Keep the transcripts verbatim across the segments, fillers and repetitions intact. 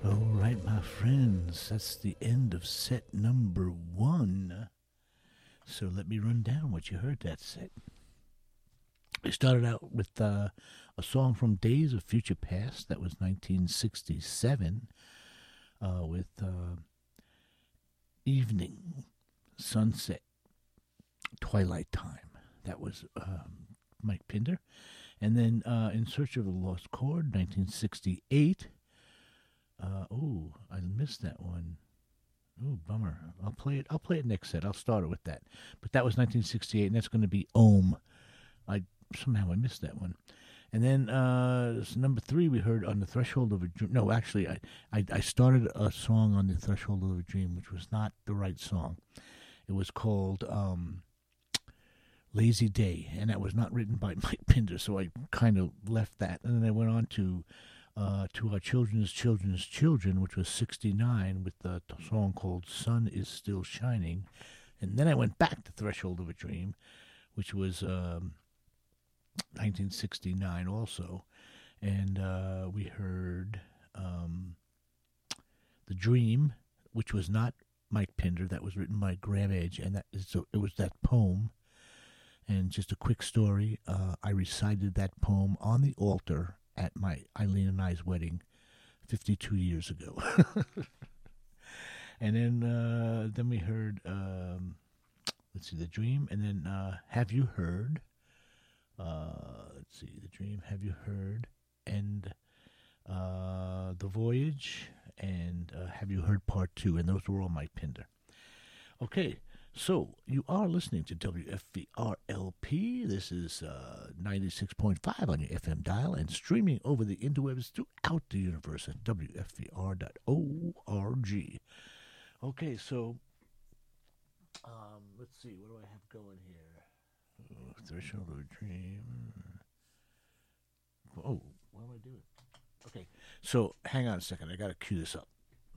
All right, my friends, that's the end of set number one. So let me run down what you heard that set. We started out with uh, a song from Days of Future Past. That was nineteen sixty-seven uh, with uh, Evening, Sunset, Twilight Time. That was um, Mike Pinder. And then uh, In Search of a Lost Chord, nineteen sixty-eight. Uh, oh, I missed that one. Oh, bummer. I'll play it. I'll play it next set. I'll start it with that. But that was nineteen sixty-eight, and that's going to be Ohm. I somehow I missed that one. And then uh, number three, we heard On the Threshold of a Dream. No, actually, I, I I started a song on the Threshold of a Dream, which was not the right song. It was called um, Lazy Day, and that was not written by Mike Pinder, so I kind of left that. And then I went on to uh, to Our Children's Children's Children, which was sixty-nine, with the t- song called Sun is Still Shining. And then I went back to Threshold of a Dream, which was um, nineteen sixty-nine also. And uh, we heard um, The Dream, which was not Mike Pinder. That was written by Graham Edge, and that is, so it was that poem. And just a quick story, uh, I recited that poem on the altar at my Eileen and I's wedding fifty-two years ago. And then uh, then we heard, um, let's see, The Dream, and then uh, Have You Heard? Uh, let's see, The Dream, Have You Heard? And uh, The Voyage, and uh, Have You Heard Part Two? And those were all Mike Pinder. Okay. So, you are listening to W F V R L P. This is uh, ninety-six point five on your F M dial and streaming over the interwebs throughout the universe at W F V R dot org. Okay, so, um, let's see. What do I have going here? Oh, Threshold of a Dream. Oh, what am I doing? Okay, so hang on a second. I got to cue this up.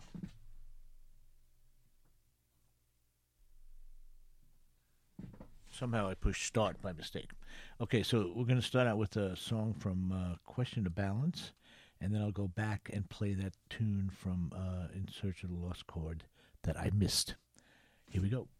Somehow I pushed start by mistake. Okay, so we're going to start out with a song from uh, Question to Balance, and then I'll go back and play that tune from uh, In Search of the Lost Chord that I missed. Here we go.